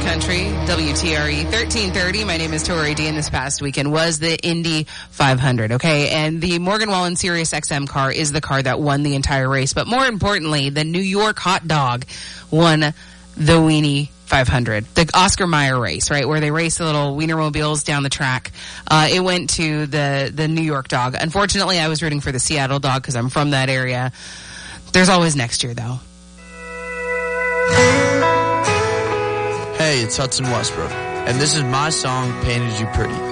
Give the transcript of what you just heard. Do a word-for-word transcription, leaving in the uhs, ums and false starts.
Country, W T R E, thirteen thirty. My name is Tori D, and this past weekend was the Indy five hundred, okay? And the Morgan Wallen Sirius X M car is the car that won the entire race. But more importantly, the New York Hot Dog won the Weenie five hundred, the Oscar Mayer race, right, where they race the little Wienermobiles down the track. Uh, it went to the, the New York dog. Unfortunately, I was rooting for the Seattle dog because I'm from that area. There's always next year, though. Hey, it's Hudson Westbrook, and this is my song, Painted You Pretty.